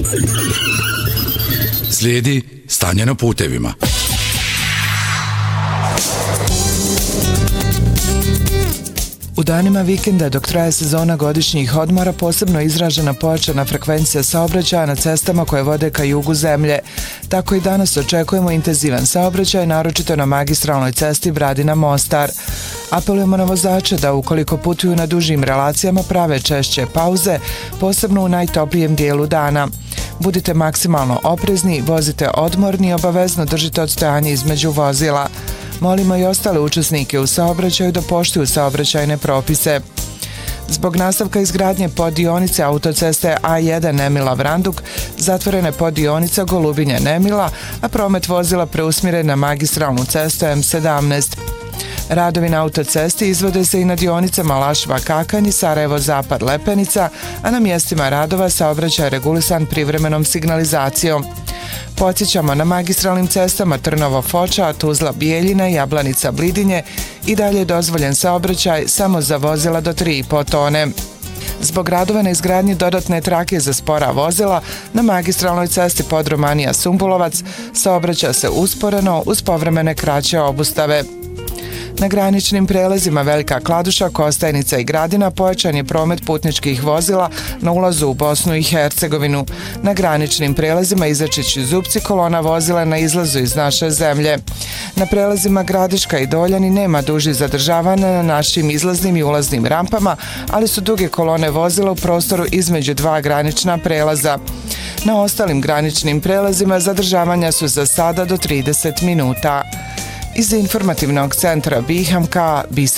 Slijedi stanje na putevima. U danima vikenda dok traje sezona godišnjih odmora posebno izražena pojačana frekvencija saobraćaja na cestama koje vode ka jugu zemlje. Tako i danas očekujemo intenzivan saobraćaj, naročito na magistralnoj cesti Bradina-Mostar. Apelujemo na vozače da ukoliko putuju na dužim relacijama prave češće pauze, posebno u najtoplijem dijelu dana. Budite maksimalno oprezni, vozite odmorni i obavezno držite odstojanje između vozila. Molimo i ostale učesnike u saobraćaju da poštuju saobraćajne propise. Zbog nastavka izgradnje poddionice autoceste A1 Nemila-Vranduk zatvorena je poddionica Golubinja-Nemila, a promet vozila preusmjeren na magistralnu cestu M17. Radovi na autocesti izvode se i na dionicama Lašva-Kakanj i Sarajevo-Zapad-Lepenica, a na mjestima radova saobraćaj je regulisan privremenom signalizacijom. Podsjećamo, na magistralnim cestama Trnovo-Foča, Tuzla-Bijeljina i Jablanica-Blidinje i dalje je dozvoljen saobraćaj samo za vozila do 3,5 tone. Zbog radova na izgradnji dodatne trake za spora vozila, na magistralnoj cesti Podromanija-Sumbulovac saobraća se usporeno uz povremene kraće obustave. Na graničnim prelazima Velika Kladuša, Kostajnica i Gradina pojačan je promet putničkih vozila na ulazu u Bosnu i Hercegovinu. Na graničnim prelazima Izačić i Zupci kolona vozila na izlazu iz naše zemlje. Na prelazima Gradiška i Doljani nema dužih zadržavanja na našim izlaznim i ulaznim rampama, ali su duge kolone vozila u prostoru između dva granična prelaza. Na ostalim graničnim prelazima zadržavanja su za sada do 30 minuta. Iz informativnog centra BiH